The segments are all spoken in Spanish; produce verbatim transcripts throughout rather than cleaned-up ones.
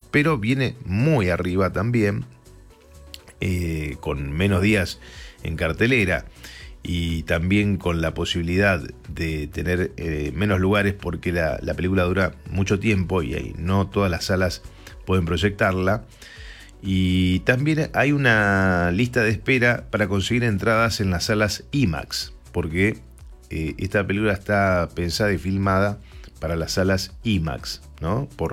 pero viene muy arriba también, eh, con menos días en cartelera y también con la posibilidad de tener eh, menos lugares porque la, la película dura mucho tiempo y ahí no todas las salas pueden proyectarla. Y también hay una lista de espera para conseguir entradas en las salas IMAX, porque eh, esta película está pensada y filmada para las salas IMAX, ¿no? Por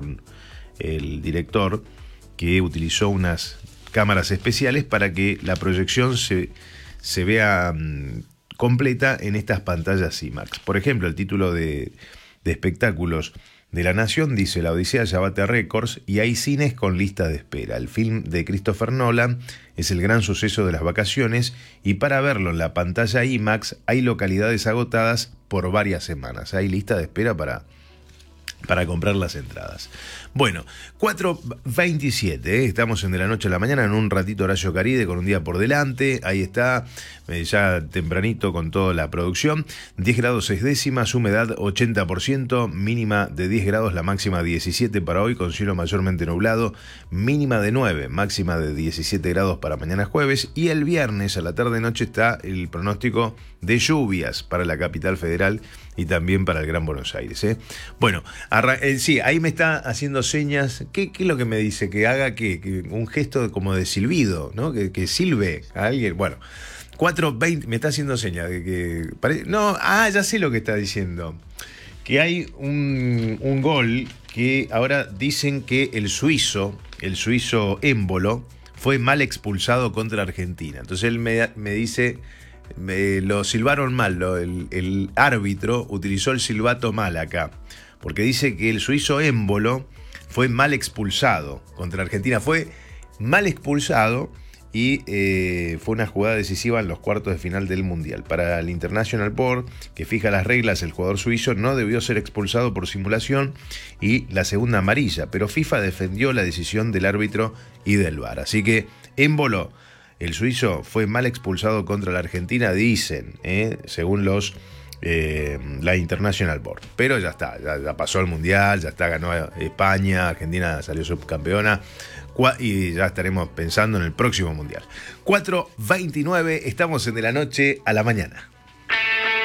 el director, que utilizó unas cámaras especiales para que la proyección se, se vea um, completa en estas pantallas IMAX. Por ejemplo, el título de, de espectáculos de La Nación dice: La Odisea ya bate récords y hay cines con lista de espera. El film de Christopher Nolan es el gran suceso de las vacaciones y para verlo en la pantalla IMAX hay localidades agotadas por varias semanas. Hay lista de espera para, para comprar las entradas. Bueno, cuatro veintisiete, ¿eh? Estamos en De la Noche a la Mañana, en un ratito Horacio Caride con un día por delante. Ahí está, eh, ya tempranito con toda la producción. diez grados seis décimas, humedad ochenta por ciento, mínima de diez grados, la máxima diecisiete para hoy con cielo mayormente nublado, mínima de nueve, máxima de diecisiete grados para mañana jueves. Y el viernes a la tarde-noche está el pronóstico de lluvias para la capital federal y también para el Gran Buenos Aires, ¿eh? Bueno, arra- eh, sí, ahí me está haciendo señas. ¿Qué, qué es lo que me dice? Que haga ¿qué? Que un gesto como de silbido, ¿no? Que, que silbe a alguien. Bueno, cuatro veinte, me está haciendo señas de que pare... No, ah, ya sé lo que está diciendo. Que hay un, un gol que ahora dicen que el suizo, el suizo Émbolo, fue mal expulsado contra Argentina. Entonces él me, me dice, me, lo silbaron mal, lo, el, el árbitro utilizó el silbato mal acá, porque dice que el suizo Émbolo fue mal expulsado contra Argentina, fue mal expulsado y eh, fue una jugada decisiva en los cuartos de final del Mundial. Para el International Board, que fija las reglas, el jugador suizo no debió ser expulsado por simulación y la segunda amarilla, pero FIFA defendió la decisión del árbitro y del V A R. Así que Émbolo, el suizo, fue mal expulsado contra la Argentina, dicen, eh, según los eh, la International Board. Pero ya está, ya, ya pasó el Mundial, ya está, ganó España, Argentina salió subcampeona y ya estaremos pensando en el próximo Mundial. cuatro veintinueve, estamos en De la Noche a la Mañana.